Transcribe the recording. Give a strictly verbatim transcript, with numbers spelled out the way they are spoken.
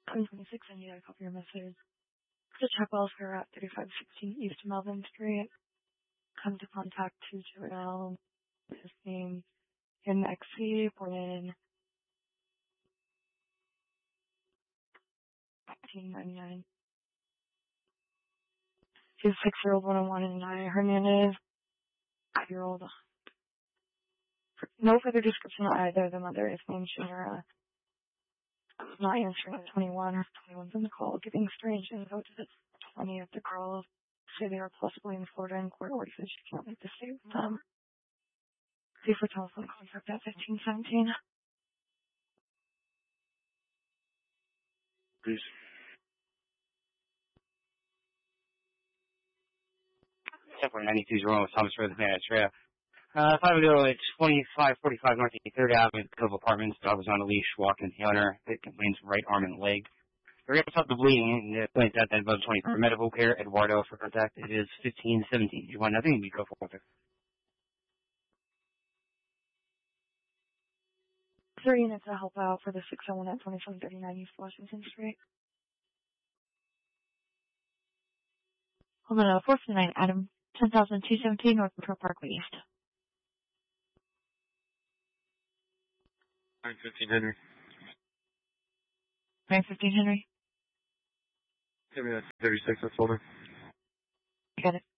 ten twenty-six, I need a copy of your message. To check welfare at thirty-five sixteen East Melvin Street. Come to contact two Joel. His name in X C, born in nineteen ninety-nine. She's a six-year-old one oh one and I. Her name is five-year-old. No further description on either. The mother is named Shinra. Not answering at twenty-one or twenty-one's in the call, giving strange info to the twenty of the girls. Say they are possibly in Florida in court order, so she can't make the stay with them. See for telephone contact at fifteen seventeen. Please. Temple ninety-two zero with Thomas Road, Banana Trail. Uh, five ago at twenty-five forty-five North third Avenue, Cove Apartments. Dog was on a leash, walking the owner. It complains right arm and leg. The rest of the bleeding, and it points out that above twenty for medical care. Eduardo for contact. It is fifteen seventeen. You want nothing? We go for it. Three units to help out for the six oh one at twenty-seven thirty-nine East Washington Street. Hold on, four fifty-nine, Adam. ten thousand two seventeen North Metro Parkway East. nine fifteen Henry. nine fifteen Henry. Give me that thirty-six, that's older. Got it.